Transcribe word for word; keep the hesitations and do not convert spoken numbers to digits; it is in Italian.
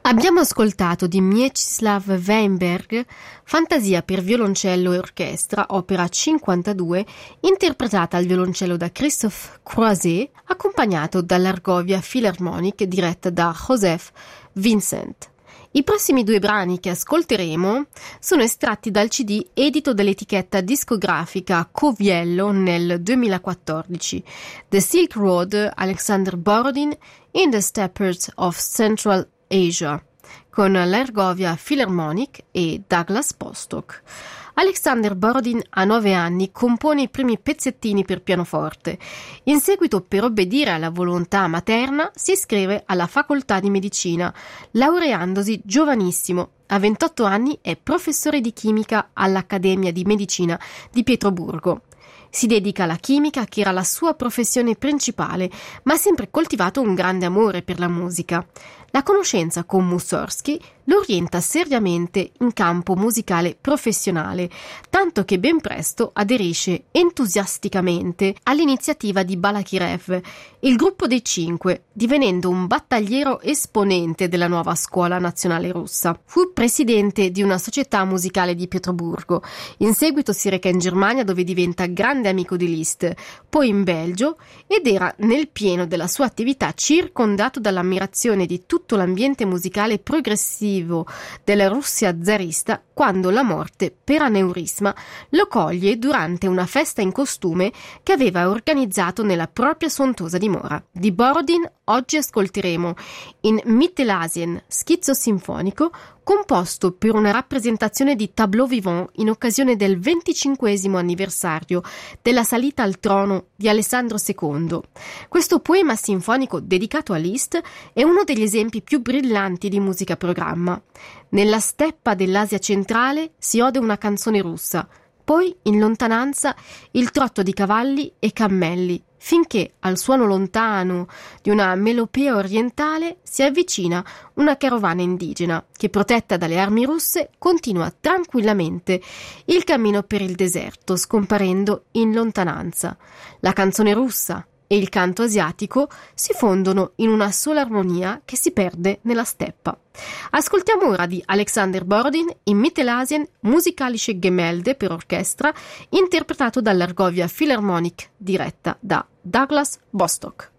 Abbiamo ascoltato di Mieczysław Weinberg Fantasia per violoncello e orchestra, opera cinquantadue, interpretata al violoncello da Christophe Croiset, accompagnato dall'Argovia Philharmonic diretta da Joseph Vincent. I prossimi due brani che ascolteremo sono estratti dal C D edito dall'etichetta discografica Coviello nel duemilaquattordici, The Silk Road, Alexander Borodin in The Steppes of Central Asia, con l'Argovia Philharmonic e Douglas Bostock. Alexander Borodin a nove anni compone i primi pezzettini per pianoforte. In seguito, per obbedire alla volontà materna, si iscrive alla facoltà di medicina, laureandosi giovanissimo. A ventotto anni è professore di chimica all'Accademia di Medicina di Pietroburgo. Si dedica alla chimica, che era la sua professione principale, ma ha sempre coltivato un grande amore per la musica. La conoscenza con Mussorgsky lo orienta seriamente in campo musicale professionale, tanto che ben presto aderisce entusiasticamente all'iniziativa di Balakirev, il gruppo dei cinque, divenendo un battagliero esponente della nuova scuola nazionale russa. Fu presidente di una società musicale di Pietroburgo. In seguito si reca in Germania, dove diventa grande amico di Liszt, poi in Belgio, ed era nel pieno della sua attività circondato dall'ammirazione di tutto l'ambiente musicale progressivo della Russia zarista, quando la morte per aneurisma lo coglie durante una festa in costume che aveva organizzato nella propria sontuosa dimora. Di Borodin oggi ascolteremo in Mittelasien, schizzo sinfonico, composto per una rappresentazione di Tableau vivant in occasione del venticinquesimo anniversario della salita al trono di Alessandro secondo. Questo poema sinfonico dedicato a Liszt è uno degli esempi più brillanti di musica a programma. Nella steppa dell'Asia centrale si ode una canzone russa, poi in lontananza il trotto di cavalli e cammelli, finché al suono lontano di una melopea orientale si avvicina una carovana indigena che, protetta dalle armi russe, continua tranquillamente il cammino per il deserto, scomparendo in lontananza. La canzone russa e il canto asiatico si fondono in una sola armonia che si perde nella steppa. Ascoltiamo ora di Alexander Borodin in Mittelasien Musikalische Gemälde per orchestra, interpretato dall'Argovia Philharmonic diretta da Douglas Bostock.